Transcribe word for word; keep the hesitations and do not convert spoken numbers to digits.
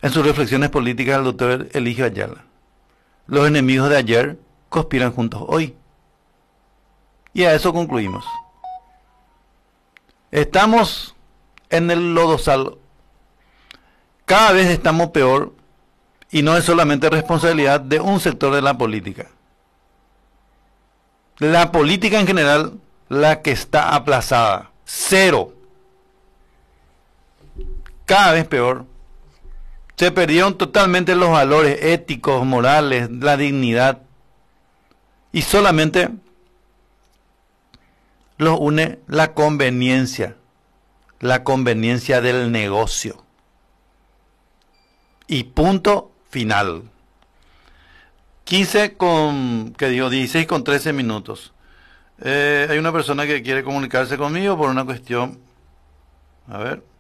En sus reflexiones políticas, el doctor Eligio Ayala: los enemigos de ayer conspiran juntos hoy. Y a eso concluimos. Estamos en el lodazal. Cada vez estamos peor, y no es solamente responsabilidad de un sector de la política. La política en general, la que está aplazada. Cero. Cada vez peor. Se perdieron totalmente los valores éticos, morales, la dignidad. Y solamente los une la conveniencia. La conveniencia del negocio. Y punto final. quince con, que digo, dieciséis con trece minutos. Eh, hay una persona que quiere comunicarse conmigo por una cuestión. A ver.